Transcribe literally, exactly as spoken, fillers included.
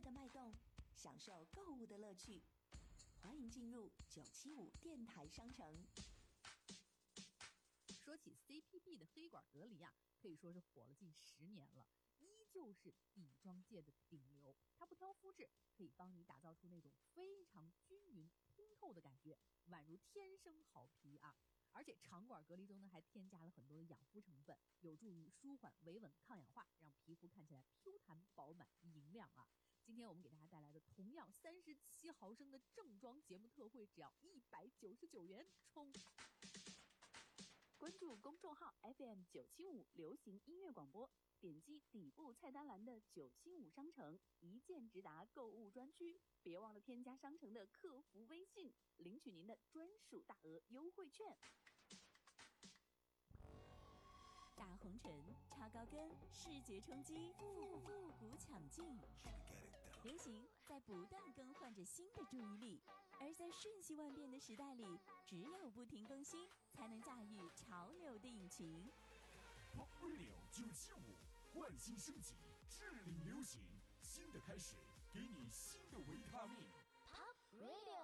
的脉动，享受购物的乐趣。欢迎进入九七五电台商城。 说起 C P B 的黑管隔离啊，可以说是火了近十年了，依旧是底妆界的顶流。它不挑肤质，可以帮你打造出那种非常均匀通透的感觉，宛如天生好皮啊！而且长管隔离中呢，还添加了很多的养肤成分，有助于舒缓、维稳、抗氧化，让皮肤看起来 Q 弹、饱满、莹亮啊！今天我们给大家带来的同样三十七毫升的正装节目特惠，只要一百九十九元冲！ 关注公众号 F M 九七五流行音乐广播，点击底部菜单栏的九七五商城，一键直达购物专区。别忘了添加商城的客服微信，领取您的专属大额优惠券。 大红唇、超高跟、视觉冲击、复复古抢镜，流行在不断更换着新的注意力，而在瞬息万变的时代里，只有不停更新，才能驾驭潮流的引擎。 Pop Radio 九七五，焕新升级，致力流行，新的开始，给你新的维他命。 Pop Radio。